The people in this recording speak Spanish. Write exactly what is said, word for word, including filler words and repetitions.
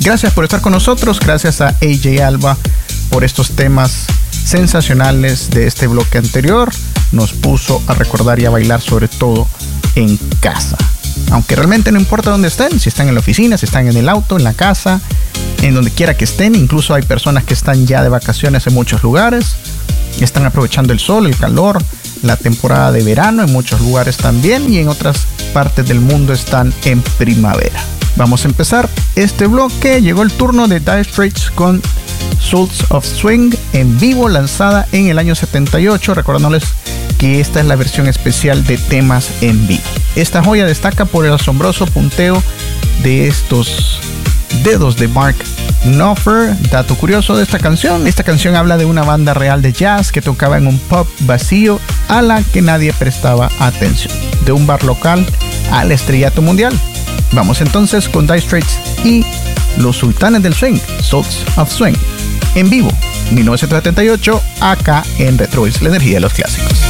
Gracias por estar con nosotros, gracias a A J Alba por estos temas sensacionales de este bloque anterior. Nos puso a recordar y a bailar, sobre todo en casa. Aunque realmente no importa dónde estén, si están en la oficina, si están en el auto, en la casa, en donde quiera que estén. Incluso hay personas que están ya de vacaciones en muchos lugares, están aprovechando el sol, el calor, la temporada de verano en muchos lugares también, y en otras partes del mundo están en primavera. Vamos a empezar este bloque. Llegó el turno de Dire Straits con Souls of Swing en vivo, lanzada en el año setenta y ocho, recordándoles que esta es la versión especial de temas en vivo. Esta joya destaca por el asombroso punteo de estos dedos de Mark Knopfler. Dato curioso de esta canción: esta canción habla de una banda real de jazz que tocaba en un pub vacío a la que nadie prestaba atención, de un bar local al estrellato mundial. Vamos entonces con Dire Straits y los Sultanes del Swing, Souls of Swing, en vivo, mil novecientos setenta y ocho, acá en Retro, la energía de los clásicos.